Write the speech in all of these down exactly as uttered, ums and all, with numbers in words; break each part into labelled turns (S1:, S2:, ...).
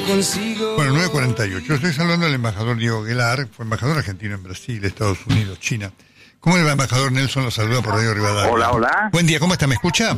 S1: Bueno, nueve cuarenta y ocho. Estoy saludando al embajador Diego Aguilar, fue embajador argentino en Brasil, Estados Unidos, China. ¿Cómo le va, embajador? Nelson lo saluda por Radio Rivadavia.
S2: Hola, hola.
S1: Buen día, ¿cómo está? ¿Me escucha?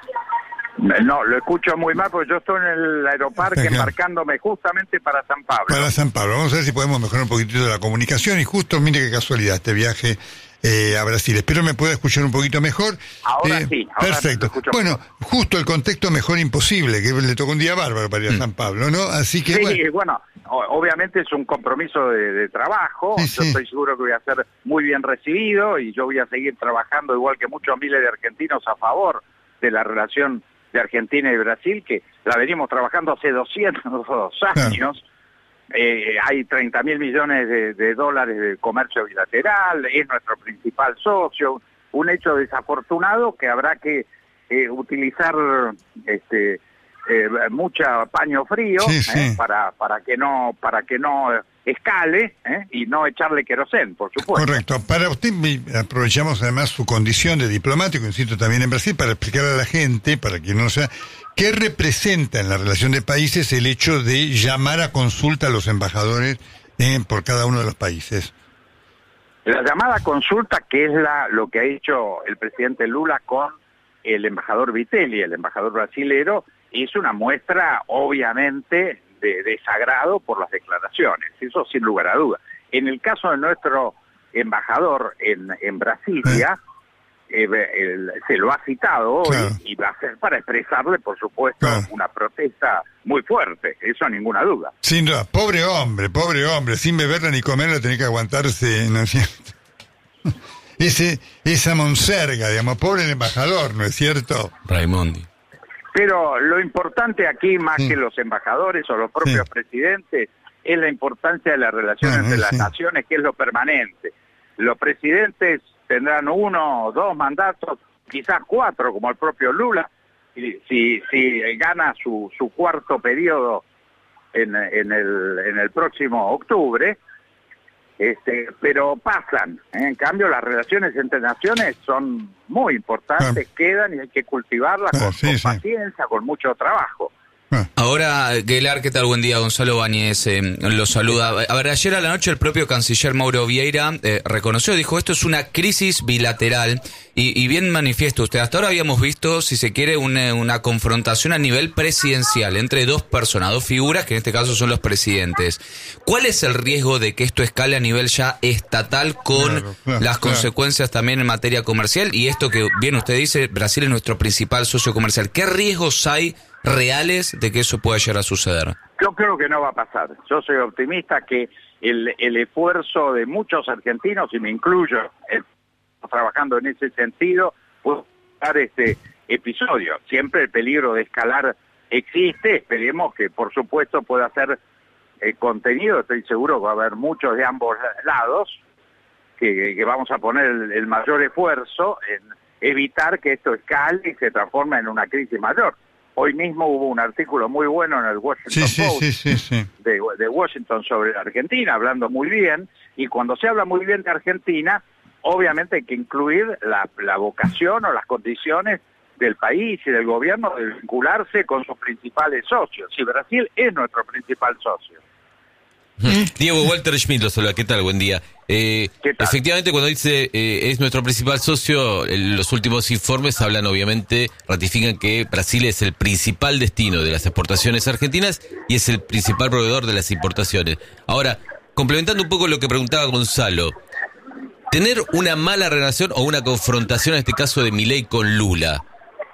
S2: No, lo escucho muy mal porque yo estoy en el aeroparque embarcándome justamente para San Pablo.
S1: Para San Pablo. Vamos a ver si podemos mejorar un poquitito la comunicación. Y justo, mire qué casualidad, este viaje eh, a Brasil. Espero me pueda escuchar un poquito mejor.
S2: Ahora
S1: eh,
S2: sí. Ahora
S1: perfecto. Bueno, mejor. Justo el contexto mejor imposible, que le tocó un día bárbaro para ir a mm. San Pablo, ¿no? Así que
S2: sí,
S1: bueno.
S2: bueno, obviamente es un compromiso de, de trabajo. Sí, yo sí. Estoy seguro que voy a ser muy bien recibido y yo voy a seguir trabajando igual que muchos miles de argentinos a favor de la relación de Argentina y Brasil, que la venimos trabajando hace doscientos años. Ah. Eh, hay treinta mil millones de, de dólares de comercio bilateral, es nuestro principal socio. Un hecho desafortunado que habrá que eh, utilizar este eh, mucha paño frío sí, sí. Eh, para para que no para que no escale eh, y no echarle querosén, por supuesto.
S1: Correcto. Para usted aprovechamos además su condición de diplomático, insisto, también en Brasil, para explicarle a la gente, para que no sea, qué representa en la relación de países el hecho de llamar a consulta a los embajadores eh, por cada uno de los países.
S2: La llamada consulta, que es la lo que ha hecho el presidente Lula con el embajador Vitelli, el embajador brasilero, es una muestra, obviamente, de desagrado por las declaraciones, eso sin lugar a duda. En el caso de nuestro embajador en, en Brasilia, eh, el, se lo ha citado hoy, claro. Y va a ser para expresarle, por supuesto, claro. Una protesta muy fuerte, eso ninguna duda.
S1: Sin duda, pobre hombre, pobre hombre, sin beberla ni comerla tenía que aguantarse, ¿no es cierto? Ese, esa monserga, digamos, pobre el embajador, ¿no es cierto?
S3: Raimondi.
S2: Pero lo importante aquí, más sí. que los embajadores o los propios sí. presidentes, es la importancia de la relación bueno, entre sí. las naciones, que es lo permanente. Los presidentes tendrán uno o dos mandatos, quizás cuatro, como el propio Lula, si, si, si gana su, su cuarto periodo en, en, el, en el próximo octubre, este, pero pasan. ¿eh? En cambio, las relaciones entre naciones son muy importantes, ah. quedan y hay que cultivarlas ah, con, sí, con sí. paciencia, con mucho trabajo.
S3: Ahora, Aguilar, ¿qué tal? Buen día, Gonzalo Báñez eh, lo saluda. A ver, ayer a la noche el propio canciller Mauro Vieira eh, reconoció, dijo, esto es una crisis bilateral y, y bien manifiesta usted. Hasta ahora habíamos visto, si se quiere, una, una confrontación a nivel presidencial entre dos personas, dos figuras, que en este caso son los presidentes. ¿Cuál es el riesgo de que esto escale a nivel ya estatal con claro, claro, las claro. consecuencias también en materia comercial? Y esto que bien usted dice, Brasil es nuestro principal socio comercial. ¿Qué riesgos hay reales de que eso pueda llegar a suceder?
S2: Yo creo que no va a pasar. Yo soy optimista que el, el esfuerzo de muchos argentinos, y me incluyo, eh, trabajando en ese sentido, puede dar este episodio. Siempre el peligro de escalar existe, esperemos que por supuesto pueda ser eh, contenido, estoy seguro que va a haber muchos de ambos lados, que, que vamos a poner el, el mayor esfuerzo en evitar que esto escale y se transforme en una crisis mayor. Hoy mismo hubo un artículo muy bueno en el Washington
S1: sí,
S2: Post
S1: sí, sí, sí.
S2: De, de Washington sobre Argentina, hablando muy bien, y cuando se habla muy bien de Argentina, obviamente hay que incluir la, la vocación o las condiciones del país y del gobierno de vincularse con sus principales socios, y Brasil es nuestro principal socio.
S3: Diego, Walter Schmidt lo saluda. ¿Qué tal? Buen día. Eh, efectivamente, cuando dice eh, es nuestro principal socio, el, los últimos informes hablan, obviamente, ratifican que Brasil es el principal destino de las exportaciones argentinas y es el principal proveedor de las importaciones. Ahora, complementando un poco lo que preguntaba Gonzalo, tener una mala relación o una confrontación, en este caso de Milei con Lula,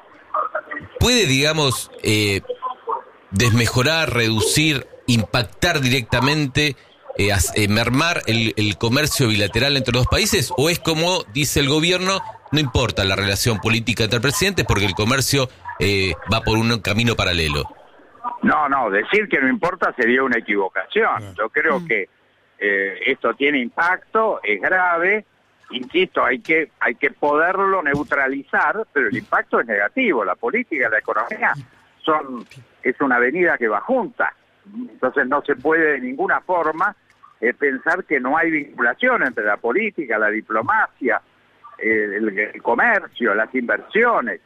S3: ¿puede, digamos, eh, desmejorar, reducir, impactar directamente, eh, a, eh, mermar el, el comercio bilateral entre los dos países? ¿O es como dice el gobierno, no importa la relación política entre presidentes porque el comercio eh, va por un camino paralelo?
S2: No, no, decir que no importa sería una equivocación. Yo creo que eh, esto tiene impacto, es grave, insisto, hay que hay que poderlo neutralizar, pero el impacto es negativo. La política y la economía son es una avenida que va junta. Entonces no se puede de ninguna forma eh, pensar que no hay vinculación entre la política, la diplomacia, eh, el, el comercio, las inversiones.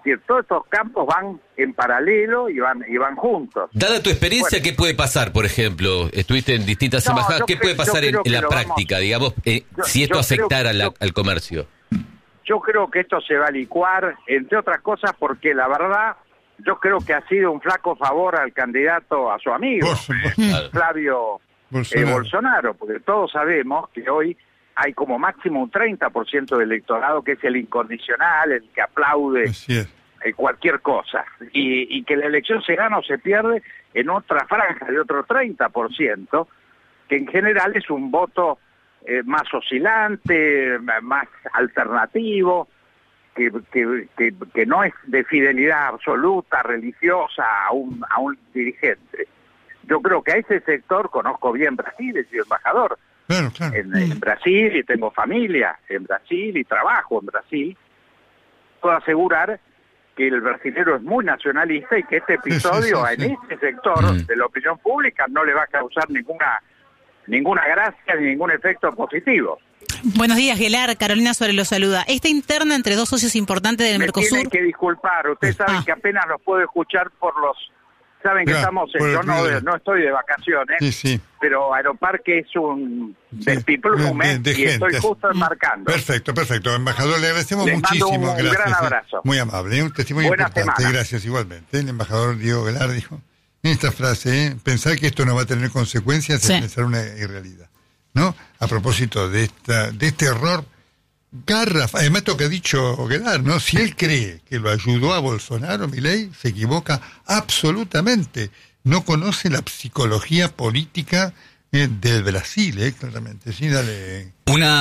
S2: decir, todos estos campos van en paralelo y van y van juntos.
S3: Dada tu experiencia, bueno, ¿qué puede pasar, por ejemplo? Estuviste en distintas no, embajadas, ¿qué creo, puede pasar en, en la práctica, vamos, digamos, eh, yo, si esto afectara que, la, yo, al comercio?
S2: Yo creo que esto se va a licuar, entre otras cosas, porque la verdad, yo creo que ha sido un flaco favor al candidato, a su amigo, eh, Flavio Bolsonaro. Eh, Bolsonaro, porque todos sabemos que hoy hay como máximo un treinta por ciento del electorado que es el incondicional, el que aplaude eh, cualquier cosa, y, y que la elección se gana o se pierde en otra franja de otro treinta por ciento, que en general es un voto eh, más oscilante, más alternativo, que, que, que, que no es de fidelidad absoluta, religiosa a un, a un dirigente. Yo creo que a ese sector, conozco bien Brasil, he sido embajador, Claro, claro. En, en Brasil, y tengo familia en Brasil y trabajo en Brasil, puedo asegurar que el brasilero es muy nacionalista y que este episodio sí, sí, sí, sí. en este sector mm. de la opinión pública no le va a causar ninguna ninguna gracia ni ningún efecto positivo.
S4: Buenos días, Gelar. Carolina Suárez lo saluda. Esta interna entre dos socios importantes del
S2: Me
S4: Mercosur...
S2: Me tienen que disculpar, ustedes saben ah. que apenas los puedo escuchar por los... Saben que claro, estamos, en, yo no, no estoy de vacaciones, sí, sí. pero Aeroparque es un despiplume sí, de, de y gente. Estoy justo enmarcando.
S1: Perfecto, perfecto. Embajador, le agradecemos
S2: Les
S1: muchísimo.
S2: Un, un
S1: gracias,
S2: gran abrazo.
S1: ¿eh? Muy amable, un testimonio
S2: Buena
S1: importante.
S2: Semana.
S1: Gracias igualmente. El embajador Diego Gelar dijo en esta frase, ¿eh? pensar que esto no va a tener consecuencias sí. es pensar una irrealidad, ¿no? A propósito de esta de este error garraf, además lo que ha dicho Gelar, ¿no? Si él cree que lo ayudó a Bolsonaro, Milei, se equivoca absolutamente. No conoce la psicología política eh, del Brasil, eh, claramente. Sí, dale.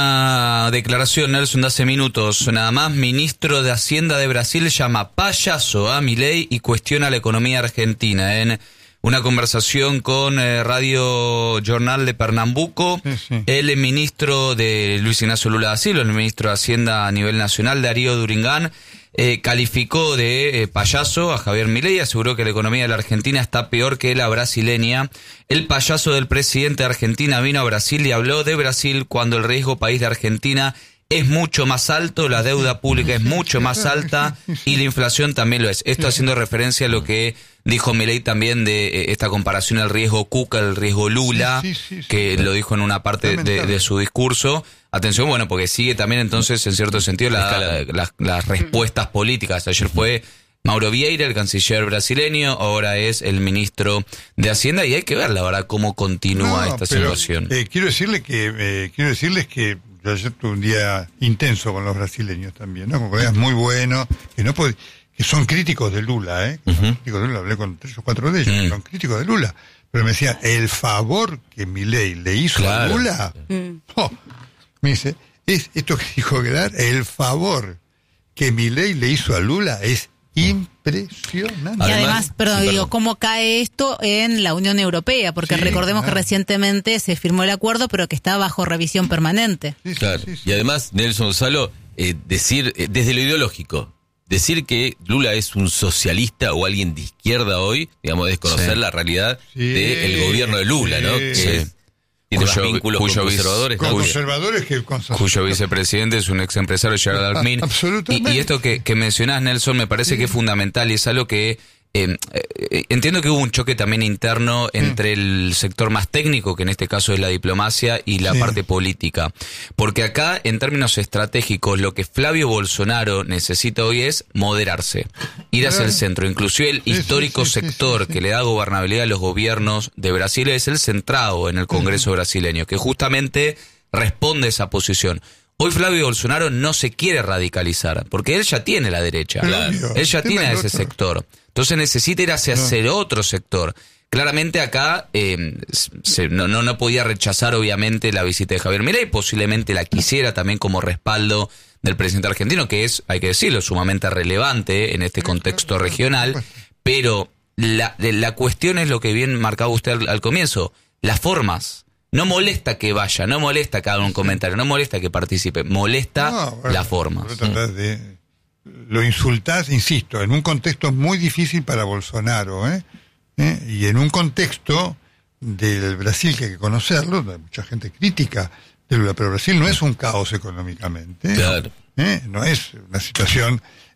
S5: Una declaración, Nelson, de hace minutos, nada más. Ministro de Hacienda de Brasil llama payaso a Milei y cuestiona la economía argentina. En una conversación con eh, Radio Jornal de Pernambuco, sí, sí. el ministro de Luis Ignacio Lula da Silva, el ministro de Hacienda a nivel nacional, Darío Duringán, eh, calificó de eh, payaso a Javier Milei, aseguró que la economía de la Argentina está peor que la brasileña. El payaso del presidente de Argentina vino a Brasil y habló de Brasil cuando el riesgo país de Argentina es mucho más alto, la deuda pública es mucho más alta y la inflación también lo es. Esto haciendo referencia a lo que dijo Milei también de eh, esta comparación al riesgo Cuca, el riesgo Lula, sí, sí, sí, que sí, lo dijo en una parte de, de su discurso. Atención, bueno, porque sigue también entonces, en cierto sentido, la, la, las respuestas políticas. Ayer fue Mauro Vieira, el canciller brasileño, ahora es el ministro de Hacienda, y hay que ver, la verdad, cómo continúa no, esta pero, situación.
S1: Eh, quiero decirle que eh, quiero decirles que yo ayer tuve un día intenso con los brasileños también, ¿no? Con colegas muy buenos, que no pod- que son críticos de Lula, ¿eh? Que uh-huh. Son críticos de Lula, hablé con tres o cuatro de ellos, uh-huh. que son críticos de Lula. Pero me decían, el favor que Milei le hizo claro. a Lula, uh-huh. oh, me dice, es esto que dijo Gelar, el favor que Milei le hizo a Lula es impresionante.
S4: Y además, perdón, digo, ¿cómo cae esto en la Unión Europea? Porque sí, recordemos claro. que recientemente se firmó el acuerdo, pero que está bajo revisión permanente.
S3: Sí, sí, claro. Sí, sí. Y además, Nelson Gonzalo, eh, decir, eh, desde lo ideológico, decir que Lula es un socialista o alguien de izquierda hoy, digamos, desconocer sí. la realidad sí, del gobierno de Lula, sí, ¿no? Que sí. Tiene cuyo, más vínculos cuyo con conservadores.
S1: Con conservadores que con
S5: Cuyo vicepresidente es un ex empresario, Gerard Alckmin.
S1: Absolutamente.
S5: Y, y esto que, que mencionás, Nelson, me parece sí. que es fundamental y es algo que... Eh, eh, entiendo que hubo un choque también interno entre sí. el sector más técnico, que en este caso es la diplomacia, y la sí. parte política. Porque acá, en términos estratégicos, lo que Flavio Bolsonaro necesita hoy es moderarse, ir hacia el centro. Inclusive el sí, histórico sí, sí, sector sí, sí, sí. que le da gobernabilidad a los gobiernos de Brasil es el centrado en el Congreso uh-huh. brasileño, que justamente responde a esa posición. Hoy Flavio Bolsonaro no se quiere radicalizar, porque él ya tiene la derecha, claro. él ya tiene a ese otro. sector. Entonces necesita ir hacia no. ese otro sector. Claramente acá eh, se, no, no, no podía rechazar obviamente la visita de Javier Milei, posiblemente la quisiera también como respaldo del presidente argentino, que es, hay que decirlo, sumamente relevante en este contexto regional, pero la, la cuestión es lo que bien marcaba usted al, al comienzo, las formas. No molesta que vaya, no molesta que haga un comentario, no molesta que participe, molesta no, bueno, la forma.
S1: De, lo insultás, insisto, en un contexto muy difícil para Bolsonaro, ¿eh? ¿Eh? Y en un contexto del Brasil que hay que conocerlo, hay mucha gente crítica de Lula, pero Brasil no es un caos económicamente,
S3: claro.
S1: ¿eh? No es una situación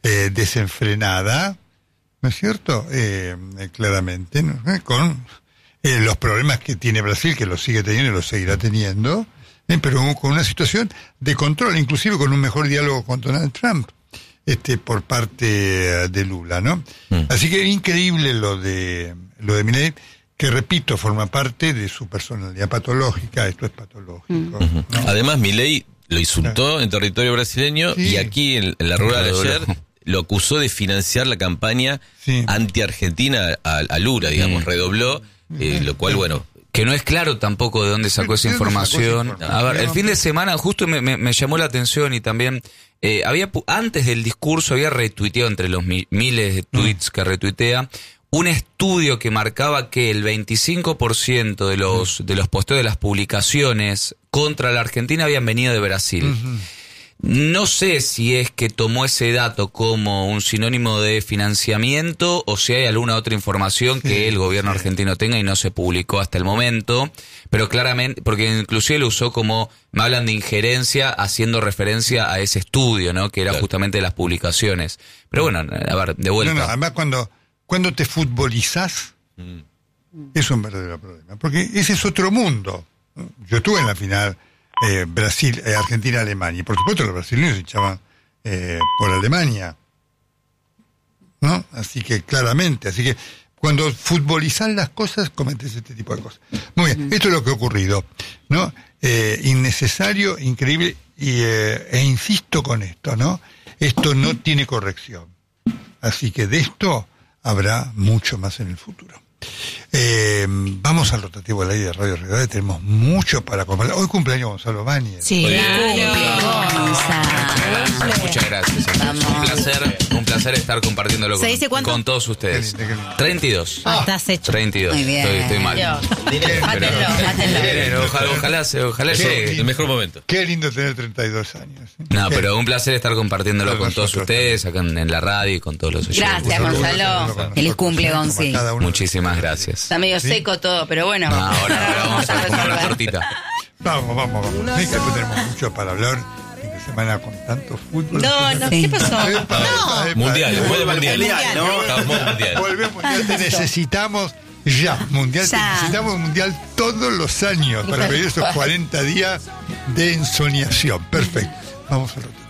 S1: eh, desenfrenada, ¿no es cierto? Eh, eh, claramente, ¿no? Eh, con eh, los problemas que tiene Brasil, que los sigue teniendo y los seguirá teniendo, eh, pero con una situación de control, inclusive con un mejor diálogo con Donald Trump, este, por parte de Lula, ¿no? Mm. Así que increíble lo de lo de Milei, que repito, forma parte de su personalidad patológica. Esto es patológico. Mm.
S3: ¿no? Además, Milei lo insultó claro. en territorio brasileño, sí. y aquí en, en la rural de ayer lo acusó de financiar la campaña sí. anti-argentina a, a Lula, digamos, mm. redobló, eh, lo cual, bueno...
S5: Que no es claro tampoco de dónde sacó esa información. Sacó esa información. A ver, el fin de semana justo me, me, me llamó la atención y también eh, había antes del discurso había retuiteado entre los mi, miles de tweets mm. que retuitea un estudio que marcaba que el veinticinco por ciento de los mm. de los posteos de las publicaciones contra la Argentina habían venido de Brasil. Mm-hmm. No sé si es que tomó ese dato como un sinónimo de financiamiento o si hay alguna otra información sí, que el gobierno sí. argentino tenga y no se publicó hasta el momento, pero claramente, porque inclusive lo usó como, me hablan de injerencia haciendo referencia a ese estudio, ¿no? Que era claro. justamente las publicaciones. Pero bueno, a ver, de vuelta.
S1: No, no, además cuando, cuando te futbolizás, mm. es un verdadero problema, porque ese es otro mundo. Yo estuve en la final Eh, Brasil, eh, Argentina, Alemania. Y por supuesto los brasileños se echaban eh, por Alemania, ¿no? Así que claramente, así que cuando futbolizan las cosas, cometes este tipo de cosas. Muy bien, esto es lo que ha ocurrido, ¿no? Eh, innecesario, increíble, y, eh, e insisto con esto, ¿no? Esto no tiene corrección. Así que de esto habrá mucho más en el futuro. Eh, vamos al rotativo de la ley de Radio Rivadavia, tenemos mucho para comer. Hoy cumpleaños Gonzalo Báñez.
S4: Sí, claro.
S5: Muchas gracias. Vamos. Un placer, un placer estar compartiéndolo con, con todos ustedes. Qué lindo, qué lindo. treinta y dos.
S4: Ah, estás hecho.
S5: treinta y dos. Muy bien. Estoy, estoy mal. Pero, ojalá, ojalá, ojalá llegue el mejor momento.
S1: Qué lindo tener treinta y dos años. ¿eh?
S5: No, pero un placer estar compartiéndolo con todos nosotros, ustedes, acá en, en la radio y con todos los oyentes.
S6: Gracias, Gonzalo. Feliz cumple, Gonzi.
S5: Muchísimas gracias.
S6: Está medio ¿sí? seco todo, pero bueno.
S5: No, ahora, ahora vamos a comer una tortita.
S1: Vamos, vamos, vamos. Sí, que tenemos mucho para hablar. Fin de semana con tanto fútbol.
S6: No, no, ¿qué pasó?
S3: Epa, no. Epa, mundial, epa, epa, mundial, mundial, ¿no? Estamos mundial.
S1: Volvemos mundial, te necesitamos ya. Mundial, ya. Te necesitamos mundial todos los años para pedir esos cuarenta días de ensoñación. Perfecto. Vamos a otro.